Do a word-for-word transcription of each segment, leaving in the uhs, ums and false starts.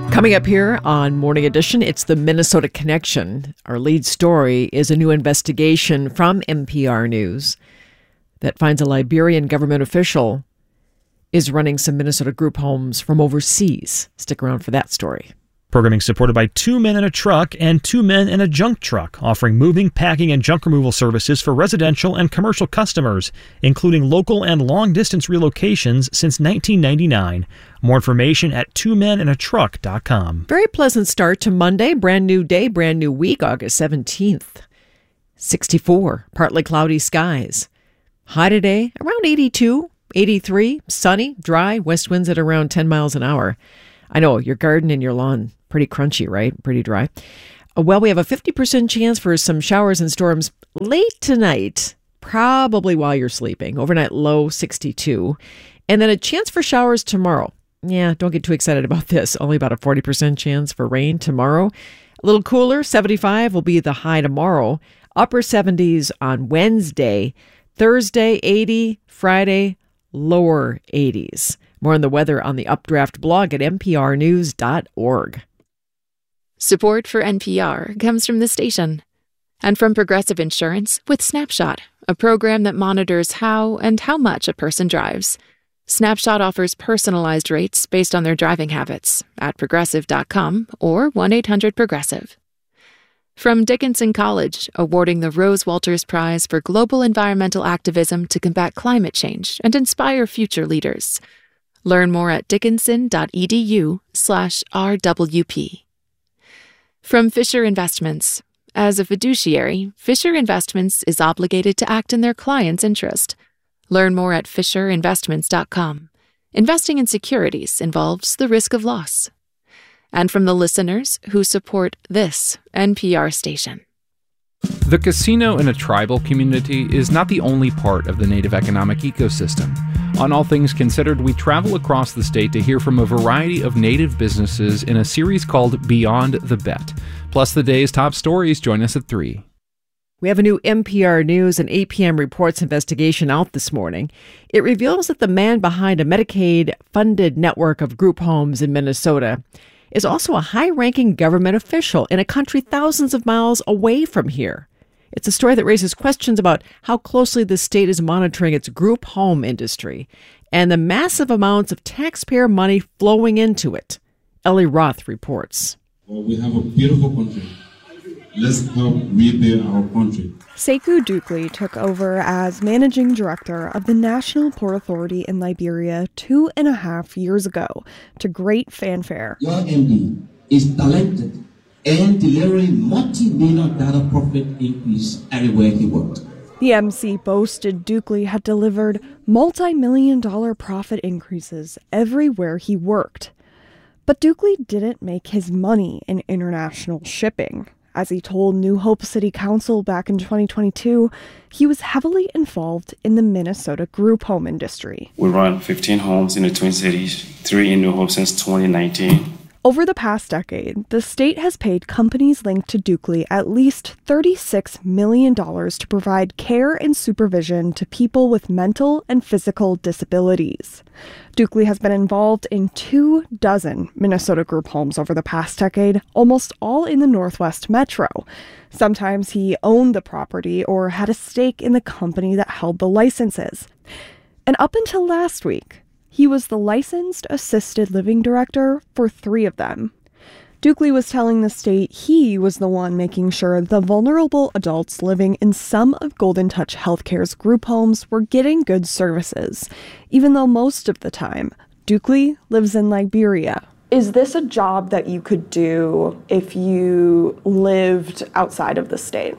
Coming up here on Morning Edition, it's the Minnesota Connection. Our lead story is a new investigation from N P R News that finds a Liberian government official is running some Minnesota group homes from overseas. Stick around for that story. Programming supported by Two Men in a Truck and Two Men in a Junk Truck, offering moving, packing, and junk removal services for residential and commercial customers, including local and long-distance relocations since nineteen ninety-nine. More information at two men in a truck dot com. Very pleasant start to Monday. Brand new day, brand new week, August seventeenth. sixty-four, partly cloudy skies. High today, around eighty-two, eighty-three, sunny, dry, west winds at around ten miles an hour. I know, your garden and your lawn, pretty crunchy, right? Pretty dry. Uh, well, we have a fifty percent chance for some showers and storms late tonight, probably while you're sleeping. Overnight low sixty-two. And then a chance for showers tomorrow. Yeah, don't get too excited about this. Only about a forty percent chance for rain tomorrow. A little cooler, seventy-five will be the high tomorrow. Upper seventies on Wednesday. Thursday, eighty. Friday, lower eighties. More on the weather on the Updraft blog at n p r news dot org. Support for N P R comes from the station and from Progressive Insurance with Snapshot, a program that monitors how and how much a person drives. Snapshot offers personalized rates based on their driving habits at progressive dot com or one eight hundred progressive. From Dickinson College, awarding the Rose Walters Prize for Global Environmental Activism to combat climate change and inspire future leaders. Learn more at dickinson.edu slash RWP. From Fisher Investments. As a fiduciary, Fisher Investments is obligated to act in their client's interest. Learn more at fisher investments dot com. Investing in securities involves the risk of loss. And from the listeners who support this N P R station. The casino in a tribal community is not the only part of the Native economic ecosystem. On All Things Considered, we travel across the state to hear from a variety of Native businesses in a series called Beyond the Bet. Plus the day's top stories. Join us at three. We have a new N P R News and A P M Reports investigation out this morning. It reveals that the man behind a Medicaid-funded network of group homes in Minnesota is also a high-ranking government official in a country thousands of miles away from here. It's a story that raises questions about how closely the state is monitoring its group home industry and the massive amounts of taxpayer money flowing into it. Ellie Roth reports. Well, we have a beautiful country. Let's help rebuild our country. Sekou Dukley took over as managing director of the National Port Authority in Liberia two and a half years ago, to great fanfare. Your M D is talented and delivering multi-million dollar profit increase everywhere he worked. The M C boasted Dukley had delivered multi-million dollar profit increases everywhere he worked. But Dukley didn't make his money in international shipping. As he told New Hope City Council back in twenty twenty-two, he was heavily involved in the Minnesota group home industry. We run fifteen homes in the Twin Cities, three in New Hope since twenty nineteen. Over the past decade, the state has paid companies linked to Dukley at least thirty-six million dollars to provide care and supervision to people with mental and physical disabilities. Dukley has been involved in two dozen Minnesota group homes over the past decade, almost all in the Northwest Metro. Sometimes he owned the property or had a stake in the company that held the licenses. And up until last week, he was the licensed assisted living director for three of them. Dukley was telling the state he was the one making sure the vulnerable adults living in some of Golden Touch Healthcare's group homes were getting good services, even though most of the time, Dukley lives in Liberia. Is this a job that you could do if you lived outside of the state?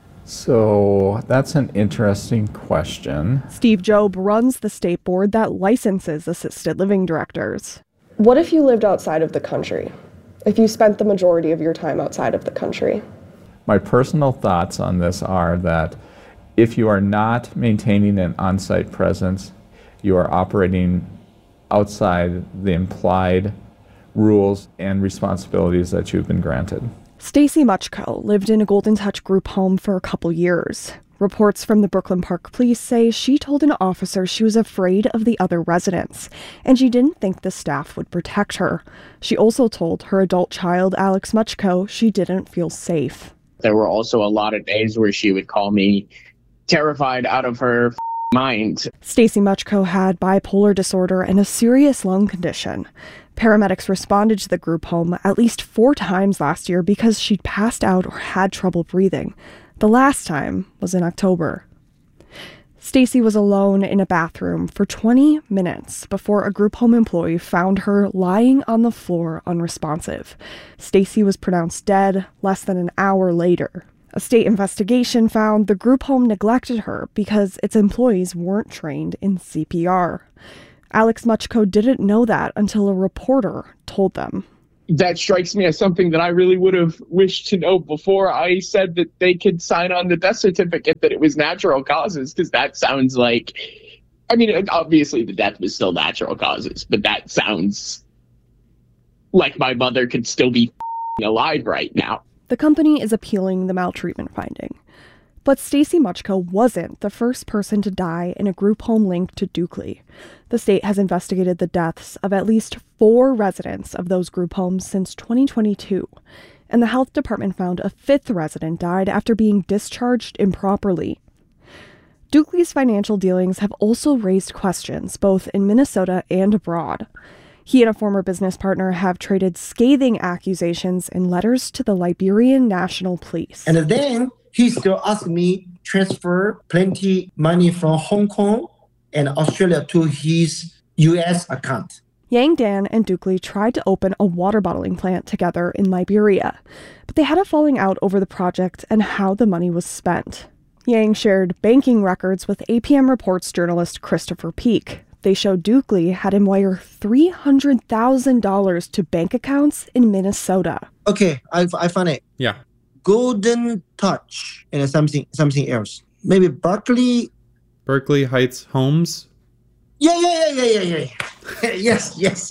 So that's an interesting question. Steve Job runs the state board that licenses assisted living directors. What if you lived outside of the country? If you spent the majority of your time outside of the country? My personal thoughts on this are that if you are not maintaining an on-site presence, you are operating outside the implied rules and responsibilities that you've been granted. Stacy Muchko lived in a Golden Touch group home for a couple years. Reports from the Brooklyn Park Police say she told an officer she was afraid of the other residents, and she didn't think the staff would protect her. She also told her adult child, Alex Muchko, she didn't feel safe. There were also a lot of days where she would call me terrified out of her mind. Stacy Muchko had bipolar disorder and a serious lung condition. Paramedics responded to the group home at least four times last year because she'd passed out or had trouble breathing. The last time was in October. Stacy was alone in a bathroom for twenty minutes before a group home employee found her lying on the floor unresponsive. Stacy was pronounced dead less than an hour later. A state investigation found the group home neglected her because its employees weren't trained in C P R. Alex Muchko didn't know that until a reporter told them. That strikes me as something that I really would have wished to know before I said that they could sign on the death certificate that it was natural causes, because that sounds like, I mean, obviously the death was still natural causes, but that sounds like my mother could still be alive right now. The company is appealing the maltreatment finding. But Stacy Muchko wasn't the first person to die in a group home linked to Dukley. The state has investigated the deaths of at least four residents of those group homes since twenty twenty-two, and the health department found a fifth resident died after being discharged improperly. Dukley's financial dealings have also raised questions both in Minnesota and abroad. He and a former business partner have traded scathing accusations in letters to the Liberian National Police. And then he still asked me transfer plenty money from Hong Kong and Australia to his U S account. Yang Dan and Dukley tried to open a water bottling plant together in Liberia, but they had a falling out over the project and how the money was spent. Yang shared banking records with A P M Reports journalist Christopher Peak. They showed Dukley had him wire three hundred thousand dollars to bank accounts in Minnesota. Okay, I, I found it. Yeah. Golden Touch and something something else. Maybe Berkeley. Berkeley Heights Homes. Yeah, yeah, yeah, yeah, yeah, yeah. yes, yes.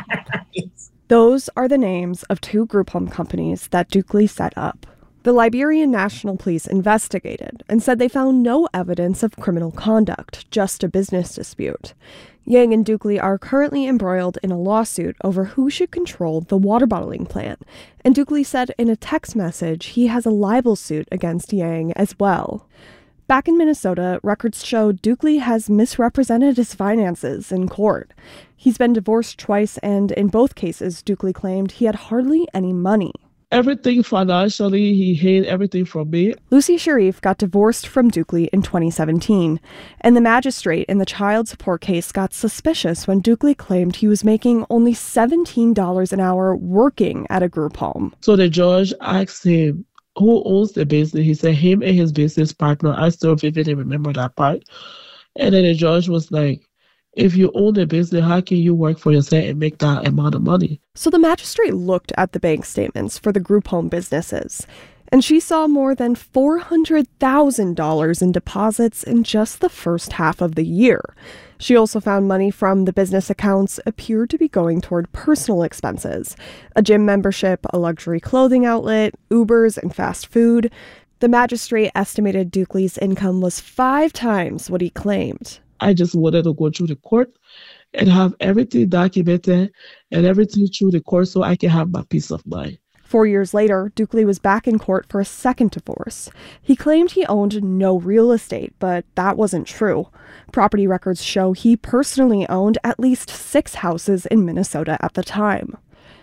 yes. Those are the names of two group home companies that Dukley set up. The Liberian National Police investigated and said they found no evidence of criminal conduct, just a business dispute. Yang and Dukley are currently embroiled in a lawsuit over who should control the water bottling plant, and Dukley said in a text message he has a libel suit against Yang as well. Back in Minnesota, records show Dukley has misrepresented his finances in court. He's been divorced twice, and in both cases, Dukley claimed he had hardly any money. Everything financially, he hid everything from me. Lucy Sharif got divorced from Dukley in twenty seventeen, and the magistrate in the child support case got suspicious when Dukley claimed he was making only seventeen dollars an hour working at a group home. So the judge asked him, who owns the business? He said him and his business partner. I still vividly remember that part. And then the judge was like, if you own a business, how can you work for yourself and make that amount of money? So the magistrate looked at the bank statements for the group home businesses, and she saw more than four hundred thousand dollars in deposits in just the first half of the year. She also found money from the business accounts appeared to be going toward personal expenses, a gym membership, a luxury clothing outlet, Ubers, and fast food. The magistrate estimated Dukley's income was five times what he claimed. I just wanted to go through the court and have everything documented and everything through the court so I can have my peace of mind. Four years later, Dukley was back in court for a second divorce. He claimed he owned no real estate, but that wasn't true. Property records show he personally owned at least six houses in Minnesota at the time.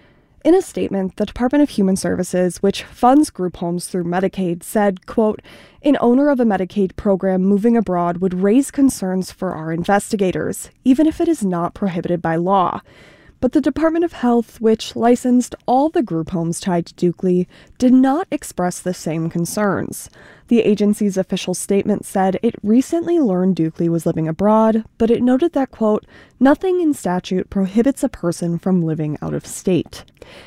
In a statement, the Department of Human Services, which funds group homes through Medicaid, said, quote, an owner of a Medicaid program moving abroad would raise concerns for our investigators, even if it is not prohibited by law. But the Department of Health, which licensed all the group homes tied to Dukley, did not express the same concerns. The agency's official statement said it recently learned Dukley was living abroad, but it noted that, quote, nothing in statute prohibits a person from living out of state.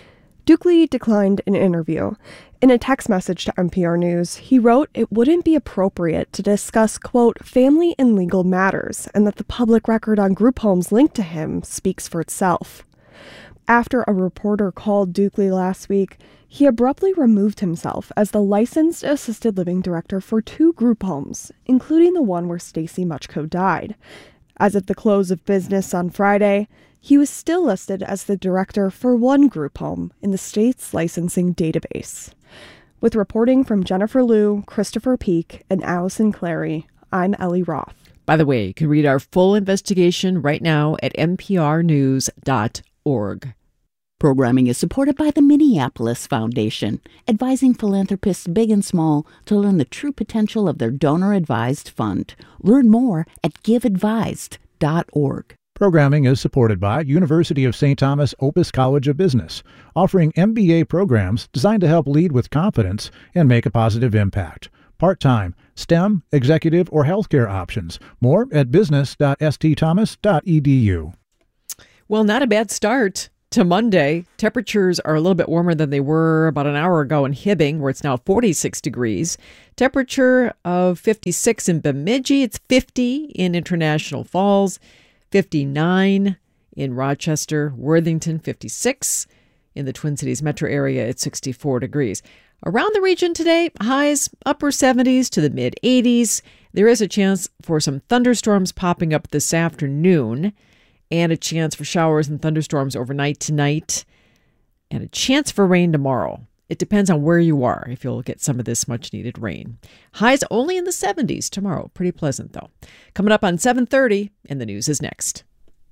Dukley declined an interview. In a text message to N P R News, he wrote it wouldn't be appropriate to discuss, quote, family and legal matters, and that the public record on group homes linked to him speaks for itself. After a reporter called Dukley last week, He abruptly removed himself as the licensed assisted living director for two group homes, including the one where Stacy Muchko died. As of the close of business on Friday, he was still listed as the director for one group home in the state's licensing database. With reporting from Jennifer Liu, Christopher Peak, and Allison Clary, I'm Ellie Roth. By the way, you can read our full investigation right now at n p r news dot org. Programming is supported by the Minneapolis Foundation, advising philanthropists big and small to learn the true potential of their donor-advised fund. Learn more at give advised dot org. Programming is supported by University of Saint Thomas Opus College of Business, offering M B A programs designed to help lead with confidence and make a positive impact. Part-time, STEM, executive, or healthcare options. More at business dot s t thomas dot e d u. Well, not a bad start to Monday. Temperatures are a little bit warmer than they were about an hour ago in Hibbing, where it's now forty-six degrees. Temperature of fifty-six in Bemidji. It's fifty in International Falls. fifty-nine in Rochester, Worthington, fifty-six. In the Twin Cities metro area, it's sixty-four degrees. Around the region today, highs upper seventies to the mid eighties. There is a chance for some thunderstorms popping up this afternoon, and a chance for showers and thunderstorms overnight tonight, and a chance for rain tomorrow. It depends on where you are if you'll get some of this much-needed rain. Highs only in the seventies tomorrow. Pretty pleasant, though. Coming up on seven thirty, and the news is next.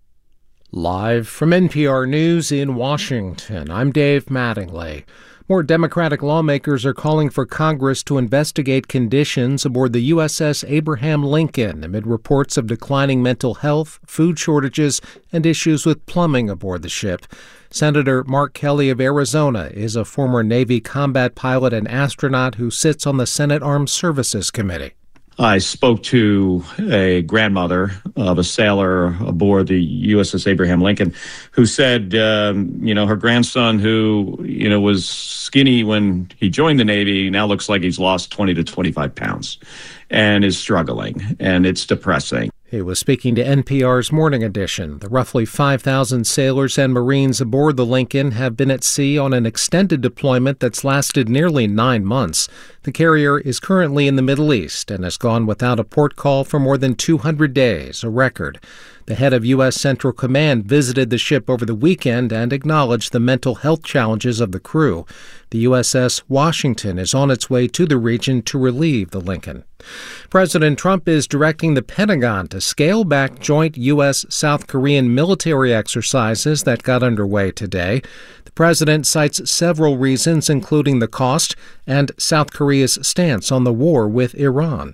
Live from N P R News in Washington, I'm Dave Mattingly. More Democratic lawmakers are calling for Congress to investigate conditions aboard the U S S Abraham Lincoln amid reports of declining mental health, food shortages, and issues with plumbing aboard the ship. Senator Mark Kelly of Arizona is a former Navy combat pilot and astronaut who sits on the Senate Armed Services Committee. I spoke to a grandmother of a sailor aboard the U S S Abraham Lincoln who said, um, you know, her grandson who, you know, was skinny when he joined the Navy now looks like he's lost twenty to twenty-five pounds and is struggling, and it's depressing. He was speaking to N P R's Morning Edition. The roughly five thousand sailors and Marines aboard the Lincoln have been at sea on an extended deployment that's lasted nearly nine months. The carrier is currently in the Middle East and has gone without a port call for more than two hundred days, a record. The head of U S Central Command visited the ship over the weekend and acknowledged the mental health challenges of the crew. The U S S Washington is on its way to the region to relieve the Lincoln. President Trump is directing the Pentagon to scale back joint U S South Korean military exercises that got underway today. The president cites several reasons, including the cost and South Korea's stance on the war with Iran.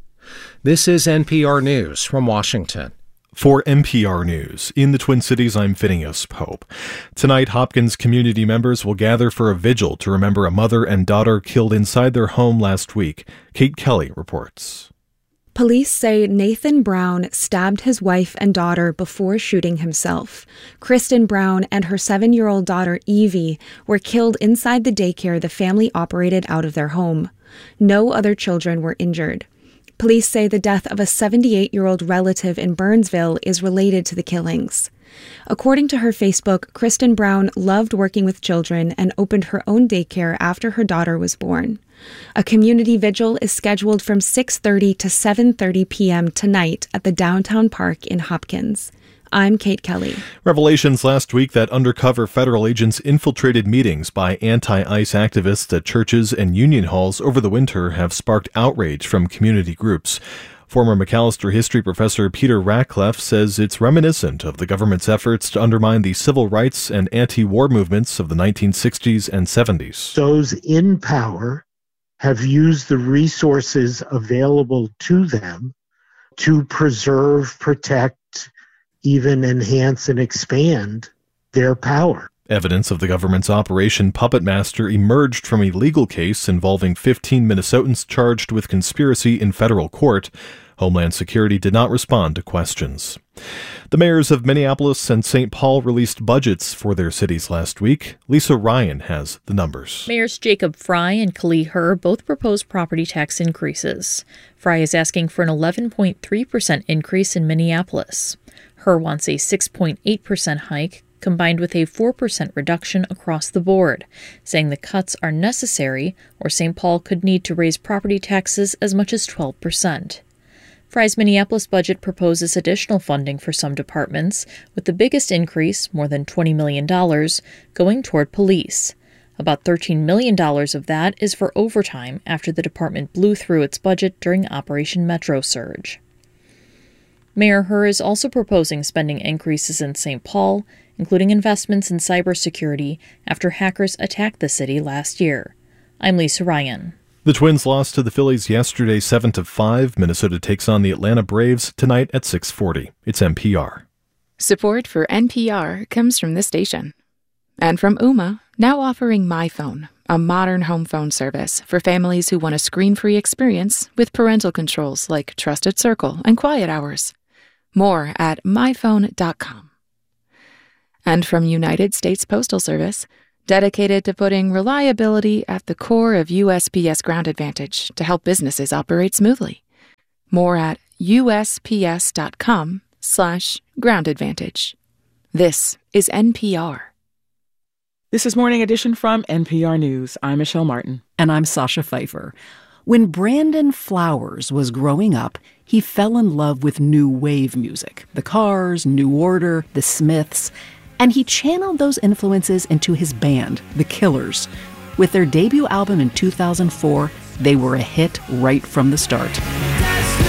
This is N P R News from Washington. For N P R News, in the Twin Cities, I'm Phineas Pope. Tonight, Hopkins community members will gather for a vigil to remember a mother and daughter killed inside their home last week. Kate Kelly reports. Police say Nathan Brown stabbed his wife and daughter before shooting himself. Kristen Brown and her seven-year-old daughter Evie were killed inside the daycare the family operated out of their home. No other children were injured. Police say the death of a seventy-eight-year-old relative in Burnsville is related to the killings. According to her Facebook, Kristen Brown loved working with children and opened her own daycare after her daughter was born. A community vigil is scheduled from six thirty to seven thirty p.m. tonight at the Downtown Park in Hopkins. I'm Kate Kelly. Revelations last week that undercover federal agents infiltrated meetings by anti-ICE activists at churches and union halls over the winter have sparked outrage from community groups. Former Macalester history professor Peter Ratcliffe says it's reminiscent of the government's efforts to undermine the civil rights and anti-war movements of the nineteen sixties and seventies. Those in power have used the resources available to them to preserve, protect, even enhance and expand their power. Evidence of the government's Operation Puppet Master emerged from a legal case involving fifteen Minnesotans charged with conspiracy in federal court. Homeland Security did not respond to questions. The mayors of Minneapolis and Saint Paul released budgets for their cities last week. Lisa Ryan has the numbers. Mayors Jacob Fry and Kali Herr both proposed property tax increases. Fry is asking for an eleven point three percent increase in Minneapolis. Herr wants a six point eight percent hike. combined with a four percent reduction across the board, saying the cuts are necessary or Saint Paul could need to raise property taxes as much as twelve percent. Fry's Minneapolis budget proposes additional funding for some departments, with the biggest increase, more than twenty million dollars, going toward police. About thirteen million dollars of that is for overtime after the department blew through its budget during Operation Metro Surge. Mayor Herr is also proposing spending increases in Saint Paul, including investments in cybersecurity after hackers attacked the city last year. I'm Lisa Ryan. The Twins lost to the Phillies yesterday seven to five. Minnesota takes on the Atlanta Braves tonight at six forty. It's N P R. Support for N P R comes from this station. And from Ooma, now offering MyPhone, a modern home phone service for families who want a screen-free experience with parental controls like Trusted Circle and Quiet Hours. More at my phone dot com. And from United States Postal Service, dedicated to putting reliability at the core of U S P S Ground Advantage to help businesses operate smoothly. More at U S P S dot com slash ground advantage. This is N P R. This is Morning Edition from N P R News. I'm Michelle Martin. And I'm Sasha Pfeiffer. When Brandon Flowers was growing up, he fell in love with new wave music. The Cars, New Order, The Smiths. And he channeled those influences into his band, The Killers. With their debut album in two thousand four, they were a hit right from the start.